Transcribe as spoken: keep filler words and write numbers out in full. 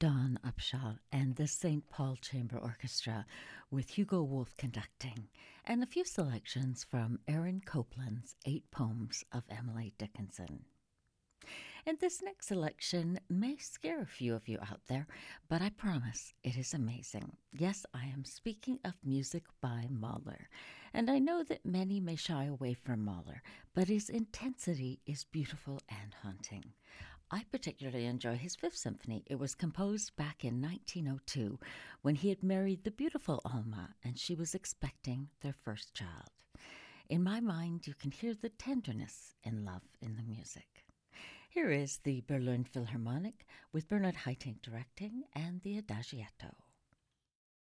Dawn Upshaw and the Saint Paul Chamber Orchestra with Hugo Wolf conducting, and a few selections from Aaron Copland's Eight Poems of Emily Dickinson. And this next selection may scare a few of you out there, but I promise it is amazing. Yes, I am speaking of music by Mahler, and I know that many may shy away from Mahler, but his intensity is beautiful and haunting. I particularly enjoy his Fifth Symphony. It was composed back in nineteen oh two when he had married the beautiful Alma and she was expecting their first child. In my mind, you can hear the tenderness and love in the music. Here is the Berlin Philharmonic with Bernard Haitink directing and the Adagietto.